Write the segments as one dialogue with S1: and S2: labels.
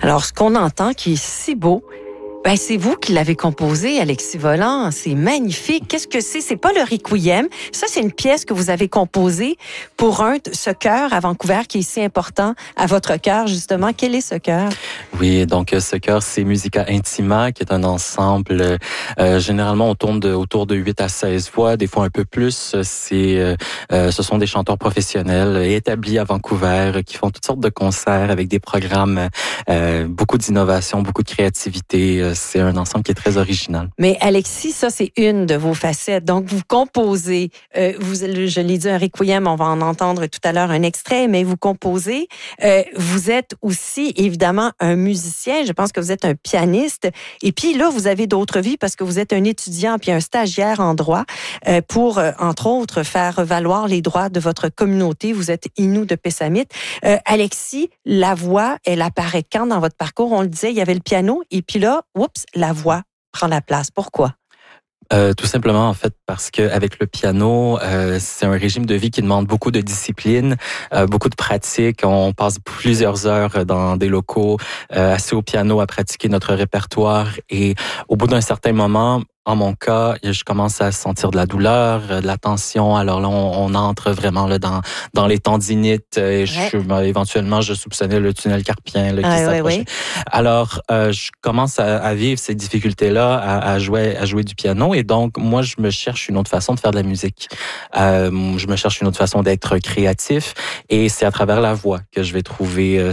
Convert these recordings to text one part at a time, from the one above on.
S1: Alors, ce qu'on entend qui est si beau, ben, c'est vous qui l'avez composé, Alexis Volant. C'est magnifique. Qu'est-ce que c'est? C'est pas le Requiem. Ça, c'est une pièce que vous avez composée pour ce chœur à Vancouver qui est si important à votre cœur, justement. Quel est ce chœur?
S2: Oui, donc ce chœur, c'est Musica Intima, qui est un ensemble. Généralement, on tourne autour de 8 à 16 voix, des fois un peu plus. Ce sont des chanteurs professionnels établis à Vancouver qui font toutes sortes de concerts avec des programmes, beaucoup d'innovation, beaucoup de créativité. C'est un ensemble qui est très original.
S1: Mais Alexis, ça, c'est une de vos facettes. Donc, vous composez, je l'ai dit, un requiem, on va en entendre tout à l'heure un extrait, mais vous composez. Vous êtes aussi, évidemment, un musicien. Je pense que vous êtes un pianiste. Et puis là, vous avez d'autres vies parce que vous êtes un étudiant puis un stagiaire en droit pour, entre autres, faire valoir les droits de votre communauté. Vous êtes Innu de Pessamit. Alexis, la voix, elle apparaît quand dans votre parcours? On le disait, il y avait le piano et puis là, oups, la voix prend la place. Pourquoi?
S2: Tout simplement, en fait, parce que avec le piano, c'est un régime de vie qui demande beaucoup de discipline, beaucoup de pratique. On passe plusieurs heures dans des locaux assis au piano à pratiquer notre répertoire. Et au bout d'un certain moment, en mon cas, je commence à sentir de la douleur, de la tension. Alors là, on entre vraiment là dans les tendinites. Et éventuellement, je soupçonnais le tunnel carpien là, qui s'approchait. Ouais. Alors, je commence à vivre ces difficultés-là, à jouer du piano. Et donc, moi, je me cherche une autre façon de faire de la musique. Je me cherche une autre façon d'être créatif. Et c'est à travers la voix que je vais trouver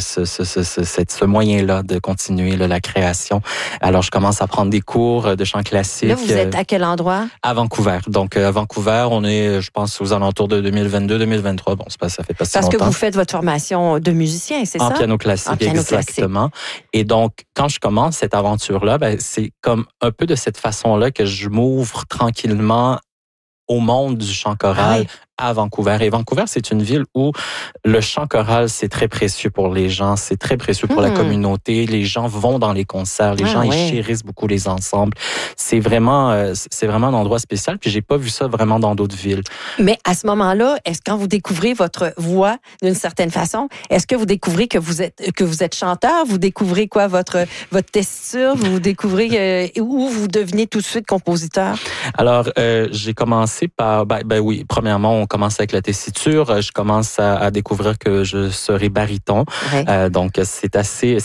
S2: ce moyen-là de continuer là, la création. Alors, je commence à prendre des cours de chant classique.
S1: Là, vous êtes à quel endroit?
S2: À Vancouver. Donc, à Vancouver, on est, je pense, aux alentours de 2022-2023. Bon, ça fait pas si longtemps.
S1: Parce que vous faites votre formation de musicien, c'est ça?
S2: En piano classique, exactement. Et donc, quand je commence cette aventure-là, ben, c'est comme un peu de cette façon-là que je m'ouvre tranquillement au monde du chant choral à Vancouver. Et Vancouver, c'est une ville où le chant choral, c'est très précieux pour les gens, c'est très précieux pour la communauté. Les gens vont dans les concerts, les gens ils chérissent beaucoup les ensembles. C'est vraiment un endroit spécial. Puis j'ai pas vu ça vraiment dans d'autres villes.
S1: Mais à ce moment-là, est-ce quand vous découvrez votre voix d'une certaine façon, est-ce que vous découvrez que vous êtes chanteur, vous découvrez quoi votre tessiture, vous découvrez où vous devenez tout de suite compositeur?
S2: Alors j'ai commencé par oui, premièrement on commence avec la tessiture. Je commence à découvrir que je serai baryton. Ouais. Donc c'est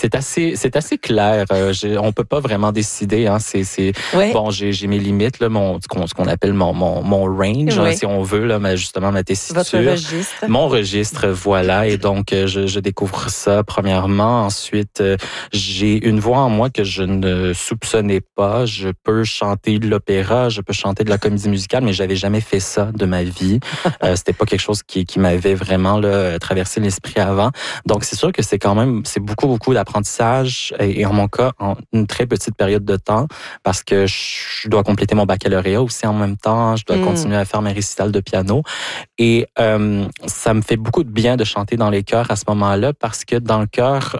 S2: assez clair. On peut pas vraiment décider. Hein. Bon, j'ai mes limites là, ce qu'on appelle mon range, hein, si on veut là, mais justement ma tessiture.
S1: Votre registre.
S2: Mon registre, voilà. Et donc je découvre ça premièrement. Ensuite, j'ai une voix en moi que je ne soupçonnais pas. Je peux chanter de l'opéra, je peux chanter de la comédie musicale, mais j'avais jamais fait ça de ma vie. C'était pas quelque chose qui m'avait vraiment là, traversé l'esprit avant. Donc, c'est sûr que c'est beaucoup d'apprentissage et en mon cas, en une très petite période de temps parce que je dois compléter mon baccalauréat aussi en même temps. Je dois continuer à faire mes récitals de piano. Et ça me fait beaucoup de bien de chanter dans les chœurs à ce moment-là parce que dans le chœur,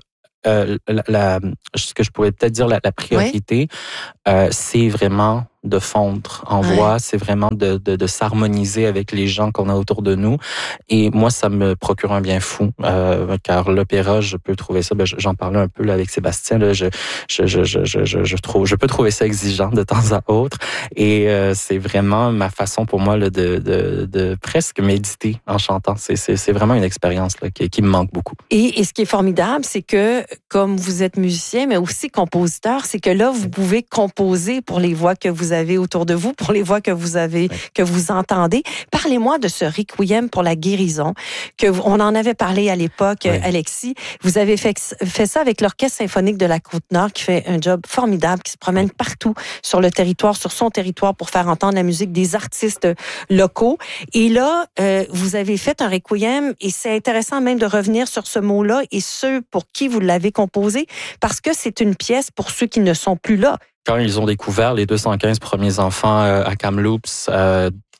S2: ce que je pourrais peut-être dire la priorité, c'est vraiment de fondre en voix, c'est vraiment de s'harmoniser avec les gens qu'on a autour de nous. Et moi, ça me procure un bien fou, car l'opéra, je peux trouver ça, j'en parlais un peu là, avec Sébastien, là, je peux trouver ça exigeant de temps à autre. Et c'est vraiment ma façon pour moi là, de presque méditer en chantant. C'est vraiment une expérience là, qui me manque beaucoup.
S1: Et ce qui est formidable, c'est que comme vous êtes musicien, mais aussi compositeur, c'est que là, vous pouvez composer pour les voix que vous avez autour de vous, pour les voix que vous avez, que vous entendez. Parlez-moi de ce Requiem pour la guérison, on en avait parlé à l'époque, Alexis. Vous avez fait ça avec l'Orchestre symphonique de la Côte-Nord, qui fait un job formidable, qui se promène partout sur le territoire, sur son territoire, pour faire entendre la musique des artistes locaux. Et là, vous avez fait un Requiem, et c'est intéressant même de revenir sur ce mot-là et ceux pour qui vous l'avez composé, parce que c'est une pièce pour ceux qui ne sont plus là.
S2: Quand ils ont découvert les 215 premiers enfants à Kamloops,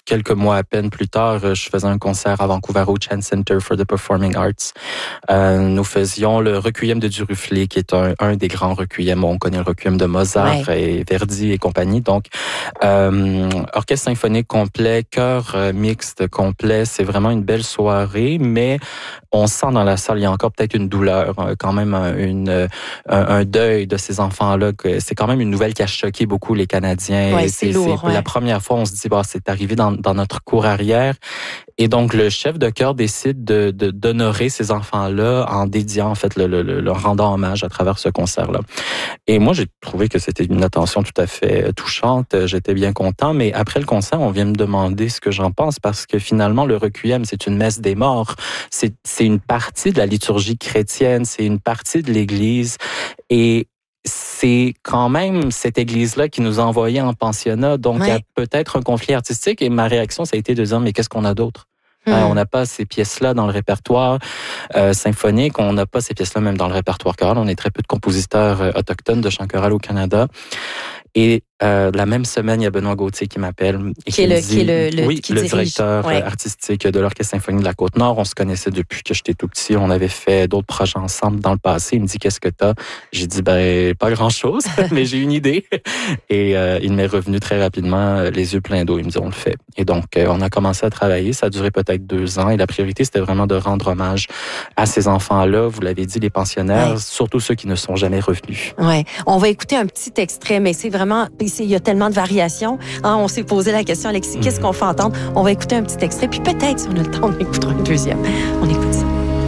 S2: quelques mois à peine plus tard, je faisais un concert à Vancouver au Chan Center for the Performing Arts. Nous faisions le Requiem de Duruflé, qui est un des grands requiems. On connaît le Requiem de Mozart et Verdi et compagnie. Donc, orchestre symphonique complet, chœur mixte complet. C'est vraiment une belle soirée, mais on sent dans la salle, il y a encore peut-être une douleur, quand même un deuil de ces enfants-là. C'est quand même une nouvelle qui a choqué beaucoup les Canadiens.
S1: Ouais, c'est lourd.
S2: La première fois, on se dit, c'est arrivé dans notre cour arrière. Et donc, le chef de chœur décide d'honorer ces enfants-là en dédiant, en fait, leur rendant hommage à travers ce concert-là. Et moi, j'ai trouvé que c'était une attention tout à fait touchante. J'étais bien content. Mais après le concert, on vient me demander ce que j'en pense parce que finalement, le Requiem, c'est une messe des morts. C'est une partie de la liturgie chrétienne. C'est une partie de l'Église. Et c'est quand même cette église-là qui nous a envoyés en pensionnat. Donc, il y a peut-être un conflit artistique. Et ma réaction, ça a été de dire, mais qu'est-ce qu'on a d'autre? On n'a pas ces pièces-là dans le répertoire symphonique. On n'a pas ces pièces-là même dans le répertoire choral. On est très peu de compositeurs autochtones de chant choral au Canada. Et la même semaine, il y a Benoît Gauthier qui m'appelle.
S1: Qui est
S2: le directeur artistique de l'Orchestre symphonique de la Côte-Nord. On se connaissait depuis que j'étais tout petit. On avait fait d'autres projets ensemble dans le passé. Il me dit, qu'est-ce que t'as? J'ai dit, pas grand-chose, mais j'ai une idée. Et il m'est revenu très rapidement, les yeux pleins d'eau. Il me dit, on le fait. Et donc, on a commencé à travailler. Ça a duré peut-être 2 ans. Et la priorité, c'était vraiment de rendre hommage à ces enfants-là. Vous l'avez dit, les pensionnaires, surtout ceux qui ne sont jamais revenus.
S1: Ouais. On va écouter un petit extrait, mais c'est vraiment... Il y a tellement de variations. On s'est posé la question, Alexis, qu'est-ce qu'on fait entendre? On va écouter un petit extrait, puis peut-être, si on a le temps, on écoutera un deuxième. On écoute ça.